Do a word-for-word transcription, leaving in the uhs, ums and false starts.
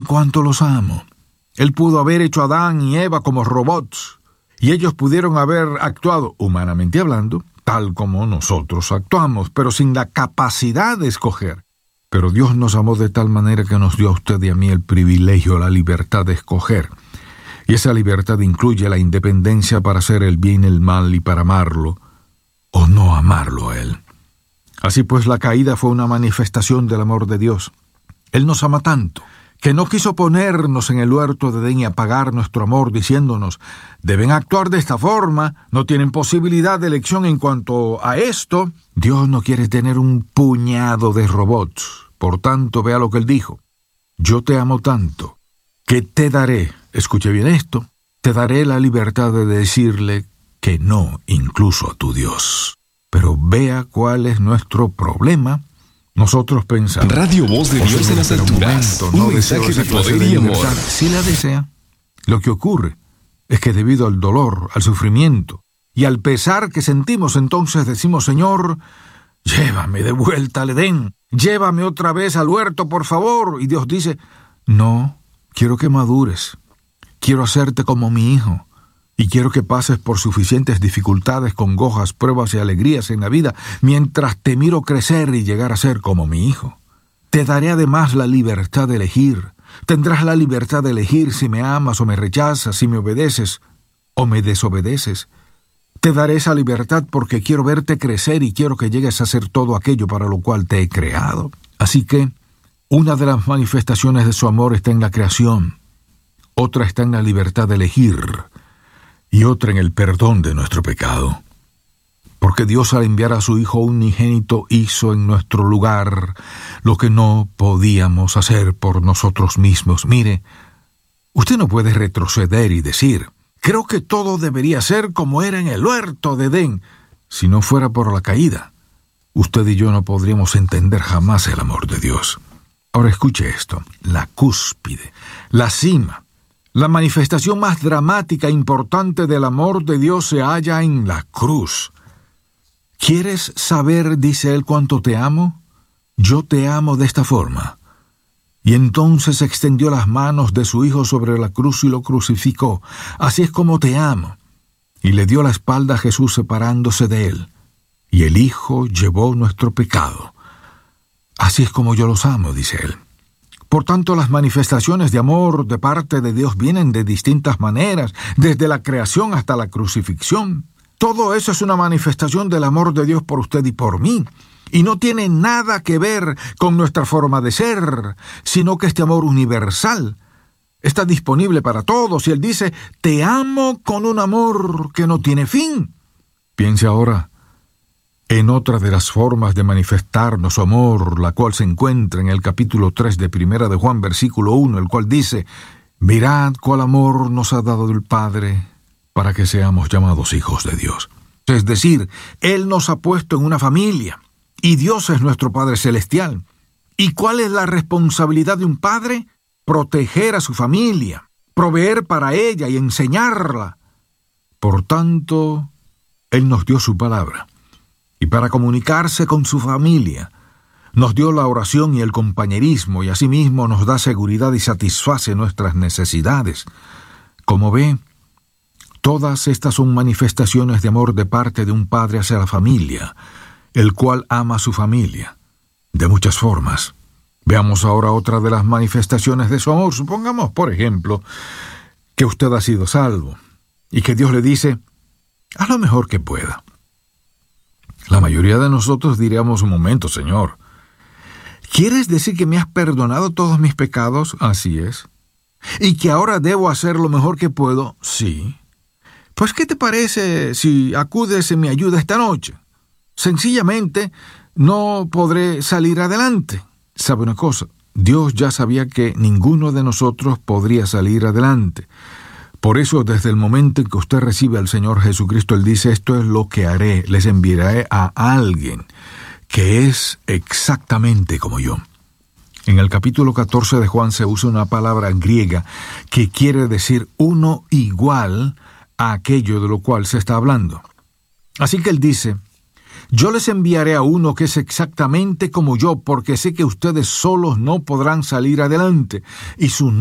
cuánto los amo. Él pudo haber hecho a Adán y Eva como robots, y ellos pudieron haber actuado, humanamente hablando, tal como nosotros actuamos, pero sin la capacidad de escoger. Pero Dios nos amó de tal manera que nos dio a usted y a mí el privilegio, la libertad de escoger. Y esa libertad incluye la independencia para hacer el bien y el mal y para amarlo o no amarlo a Él. Así pues, la caída fue una manifestación del amor de Dios. Él nos ama tanto que no quiso ponernos en el huerto de Edén y apagar nuestro amor diciéndonos, deben actuar de esta forma, no tienen posibilidad de elección en cuanto a esto. Dios no quiere tener un puñado de robots. Por tanto, vea lo que Él dijo. Yo te amo tanto que te daré, escuche bien esto, te daré la libertad de decirle que no, incluso a tu Dios. Pero vea cuál es nuestro problema. Nosotros pensamos, Radio Voz de Dios en las alturas, momento, no un mensaje deseo de esa clase poder y amor. libertad. Si la desea, lo que ocurre es que debido al dolor, al sufrimiento y al pesar que sentimos, entonces decimos, Señor, llévame de vuelta al Edén, llévame otra vez al huerto, por favor. Y Dios dice, no, quiero que madures, quiero hacerte como mi hijo. Y quiero que pases por suficientes dificultades, congojas, pruebas y alegrías en la vida, mientras te miro crecer y llegar a ser como mi hijo. Te daré además la libertad de elegir. Tendrás la libertad de elegir si me amas o me rechazas, si me obedeces o me desobedeces. Te daré esa libertad porque quiero verte crecer y quiero que llegues a ser todo aquello para lo cual te he creado. Así que, una de las manifestaciones de su amor está en la creación, otra está en la libertad de elegir, y otra en el perdón de nuestro pecado. Porque Dios, al enviar a su Hijo unigénito, hizo en nuestro lugar lo que no podíamos hacer por nosotros mismos. Mire, usted no puede retroceder y decir, creo que todo debería ser como era en el huerto de Edén. Si no fuera por la caída, usted y yo no podríamos entender jamás el amor de Dios. Ahora escuche esto, la cúspide, la cima, la manifestación más dramática e importante del amor de Dios se halla en la cruz. ¿Quieres saber, dice Él, cuánto te amo? Yo te amo de esta forma. Y entonces extendió las manos de su Hijo sobre la cruz y lo crucificó. Así es como te amo. Y le dio la espalda a Jesús separándose de Él. Y el Hijo llevó nuestro pecado. Así es como yo los amo, dice Él. Por tanto, las manifestaciones de amor de parte de Dios vienen de distintas maneras, desde la creación hasta la crucifixión. Todo eso es una manifestación del amor de Dios por usted y por mí, y no tiene nada que ver con nuestra forma de ser, sino que este amor universal está disponible para todos, y Él dice, te amo con un amor que no tiene fin. Piense ahora en otra de las formas de manifestarnos su amor, la cual se encuentra en el capítulo tres de Primera de Juan, versículo uno, el cual dice, mirad cuál amor nos ha dado el Padre para que seamos llamados hijos de Dios. Es decir, Él nos ha puesto en una familia, y Dios es nuestro Padre Celestial. ¿Y cuál es la responsabilidad de un padre? Proteger a su familia, proveer para ella y enseñarla. Por tanto, Él nos dio su palabra. Y para comunicarse con su familia, nos dio la oración y el compañerismo, y asimismo nos da seguridad y satisface nuestras necesidades. Como ve, todas estas son manifestaciones de amor de parte de un padre hacia la familia, el cual ama a su familia, de muchas formas. Veamos ahora otra de las manifestaciones de su amor. Supongamos, por ejemplo, que usted ha sido salvo, y que Dios le dice, haz lo mejor que pueda. La mayoría de nosotros diríamos, un momento, Señor, ¿quieres decir que me has perdonado todos mis pecados? Así es. ¿Y que ahora debo hacer lo mejor que puedo? Sí. Pues, ¿qué te parece si acudes en mi ayuda esta noche? Sencillamente, no podré salir adelante. ¿Sabe una cosa? Dios ya sabía que ninguno de nosotros podría salir adelante. Por eso, desde el momento en que usted recibe al Señor Jesucristo, Él dice, esto es lo que haré, les enviaré a alguien que es exactamente como yo. En el capítulo catorce de Juan se usa una palabra griega que quiere decir uno igual a aquello de lo cual se está hablando. Así que Él dice, yo les enviaré a uno que es exactamente como yo, porque sé que ustedes solos no podrán salir adelante, y su